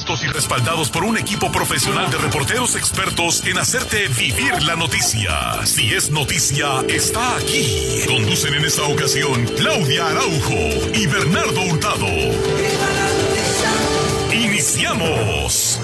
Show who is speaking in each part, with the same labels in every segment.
Speaker 1: Listos y respaldados por un equipo profesional de reporteros expertos en hacerte vivir la noticia. Si es noticia, está aquí. Conducen en esta ocasión Claudia Araujo y Bernardo Hurtado. ¡Iniciamos!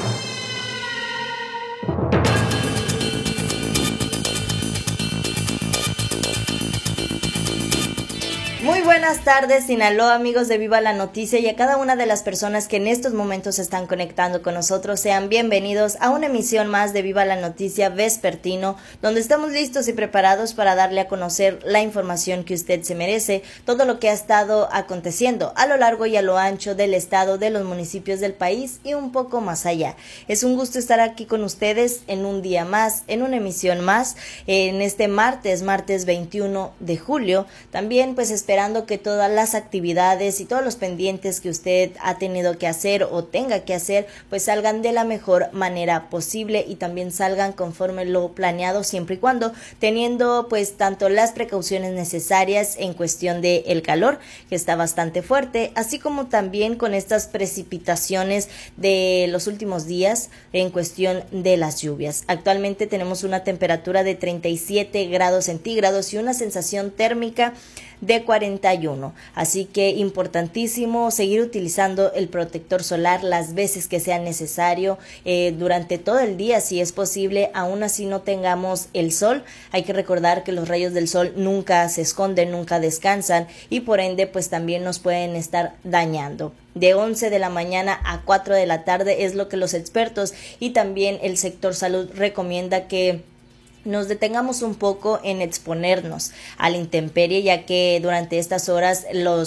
Speaker 2: Muy buenas tardes, Sinaloa, amigos de Viva la Noticia, y a cada una de las personas que en estos momentos se están conectando con nosotros, sean bienvenidos a una emisión más de Viva la Noticia vespertino, donde estamos listos y preparados para darle a conocer la información que usted se merece, todo lo que ha estado aconteciendo a lo largo y a lo ancho del estado, de los municipios del país y un poco más allá. Es un gusto estar aquí con ustedes en un día más, en una emisión más, en este martes 21 de julio, también pues esperando que todas las actividades y todos los pendientes que usted ha tenido que hacer o tenga que hacer, pues salgan de la mejor manera posible y también salgan conforme lo planeado, siempre y cuando teniendo pues tanto las precauciones necesarias en cuestión de el calor, que está bastante fuerte, así como también con estas precipitaciones de los últimos días en cuestión de las lluvias. Actualmente tenemos una temperatura de 37 grados centígrados y una sensación térmica de 41, así que importantísimo seguir utilizando el protector solar las veces que sea necesario durante todo el día, si es posible, aún así no tengamos el sol. Hay que recordar que los rayos del sol nunca se esconden, nunca descansan y por ende pues también nos pueden estar dañando. De 11 de la mañana a 4 de la tarde es lo que los expertos y también el sector salud recomienda que nos detengamos un poco en exponernos a la intemperie, ya que durante estas horas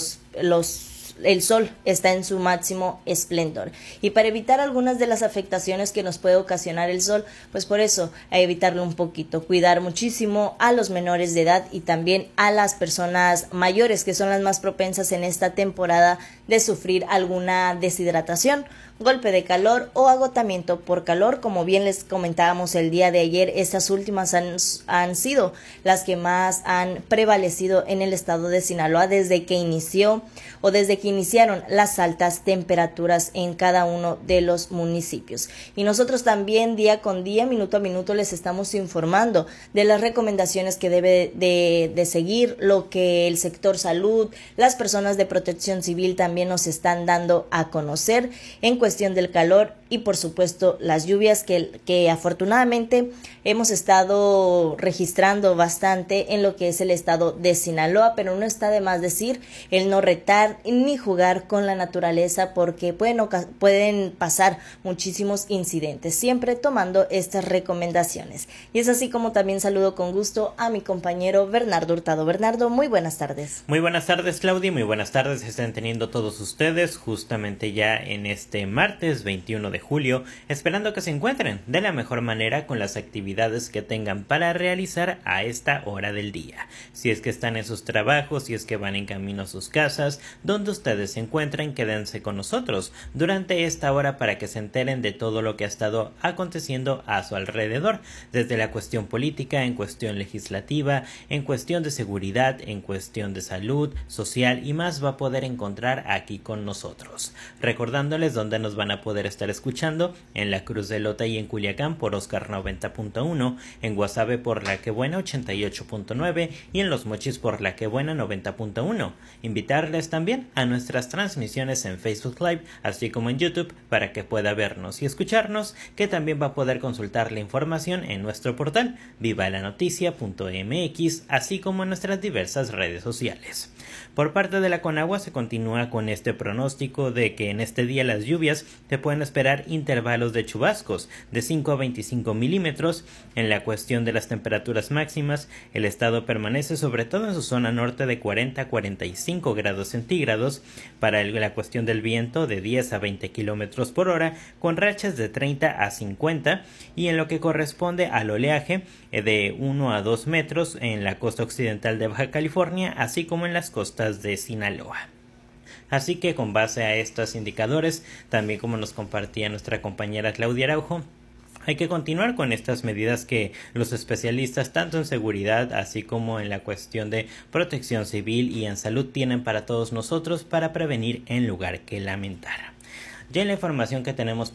Speaker 2: el sol está en su máximo esplendor. Y para evitar algunas de las afectaciones que nos puede ocasionar el sol, pues por eso a evitarlo un poquito, cuidar muchísimo a los menores de edad y también a las personas mayores, que son las más propensas en esta temporada de sufrir alguna deshidratación, golpe de calor o agotamiento por calor. Como bien les comentábamos el día de ayer, estas últimas han sido las que más han prevalecido en el estado de Sinaloa desde que iniciaron las altas temperaturas en cada uno de los municipios. Y nosotros también día con día, minuto a minuto, les estamos informando de las recomendaciones que debe de seguir, lo que el sector salud, las personas de protección civil también nos están dando a conocer en cuestión del calor y por supuesto las lluvias que afortunadamente hemos estado registrando bastante en lo que es el estado de Sinaloa, pero no está de más decir el no retar ni jugar con la naturaleza, porque pueden pasar muchísimos incidentes, siempre tomando estas recomendaciones. Y es así como también saludo con gusto a mi compañero Bernardo Hurtado. Bernardo, muy buenas tardes.
Speaker 3: Muy buenas tardes, Claudia, muy buenas tardes están teniendo todos ustedes justamente ya en este martes 21 de julio, esperando que se encuentren de la mejor manera con las actividades que tengan para realizar a esta hora del día. Si es que están en sus trabajos, si es que van en camino a sus casas, donde ustedes se encuentren, quédense con nosotros durante esta hora para que se enteren de todo lo que ha estado aconteciendo a su alrededor, desde la cuestión política, en cuestión legislativa, en cuestión de seguridad, en cuestión de salud, social y más va a poder encontrar aquí con nosotros. Recordándoles dónde nos van a poder estar escuchando: en la Cruz de Lota y en Culiacán por Oscar 90.1, en Guasave por La Que Buena 88.9 y en Los Mochis por La Que Buena 90.1. Invitarles también a nuestras transmisiones en Facebook Live, así como en YouTube, para que pueda vernos y escucharnos, que también va a poder consultar la información en nuestro portal vivalanoticia.mx, así como en nuestras diversas redes sociales. Por parte de la Conagua se continúa con este pronóstico de que en este día las lluvias se pueden esperar intervalos de chubascos de 5 a 25 milímetros. En la cuestión de las temperaturas máximas, el estado permanece sobre todo en su zona norte de 40 a 45 grados centígrados. Para la cuestión del viento, de 10 a 20 kilómetros por hora, con rachas de 30 a 50, y en lo que corresponde al oleaje, de 1 a 2 metros en la costa occidental de Baja California, así como en las costas de Sinaloa. Así que con base a estos indicadores, también como nos compartía nuestra compañera Claudia Araujo, hay que continuar con estas medidas que los especialistas, tanto en seguridad así como en la cuestión de protección civil y en salud, tienen para todos nosotros para prevenir en lugar que lamentar. Ya en la información que tenemos